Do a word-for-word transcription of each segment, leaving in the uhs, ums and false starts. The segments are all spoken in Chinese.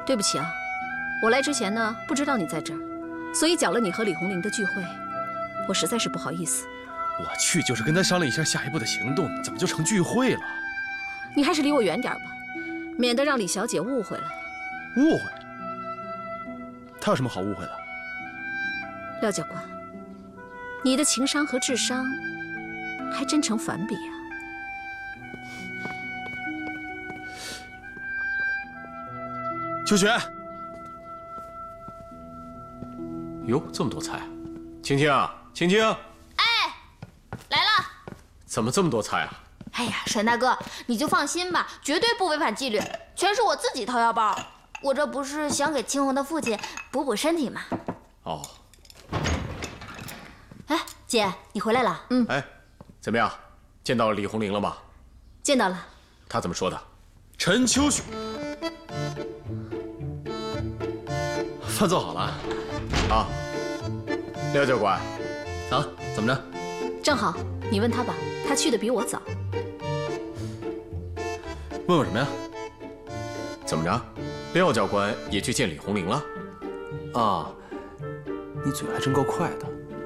对不起啊，我来之前呢不知道你在这儿，所以搅了你和李红玲的聚会，我实在是不好意思。 我去就是跟他商量一下下一步的行动，怎么就成聚会了？ 你还是离我远点吧，免得让李小姐误会了。 误会？他有什么好误会的？ 廖教官，你的情商和智商还真成反比啊！ 秋雪， 哟，这么多菜啊！青青啊，青青， 哎，来了。 怎么这么多菜啊？ 哎呀，沈大哥，你就放心吧，绝对不违反纪律，全是我自己掏腰包。我这不是想给青红的父亲补补身体吗？ 哦。 哎，姐，你回来了。 嗯。 哎，怎么样？见到李红玲了吗？ 见到了。 她怎么说的？ 陈秋雪，饭做好了。 啊，廖教官， 啊，怎么着？ 正好，你问他吧，他去的比我早。 问我什么呀？ 怎么着？廖教官也去见李红玲了？ 啊，你嘴还真够快的。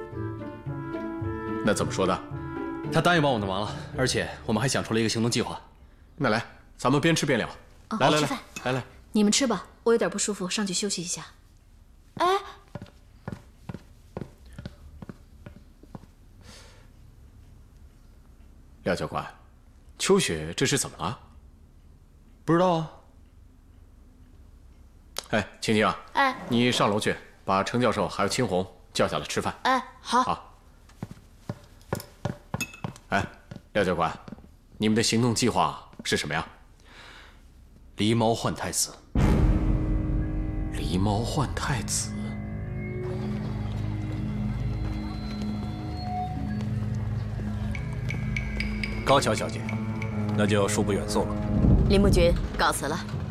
那怎么说的？ 他答应帮我的忙了，而且我们还想出了一个行动计划。 那来，咱们边吃边聊。 哦、 来来来，来来， 你们吃吧，我有点不舒服，上去休息一下。 哎， 廖教官，秋雪这是怎么了？ 不知道啊。 哎，青青啊， 哎， 你上楼去，把程教授还有青红叫下来吃饭。 哎，好。 好。哎，廖教官，你们的行动计划是什么呀？ 狸猫换太子。 狸猫换太子。 高桥小姐，那就恕不远送了。 林木君，告辞了。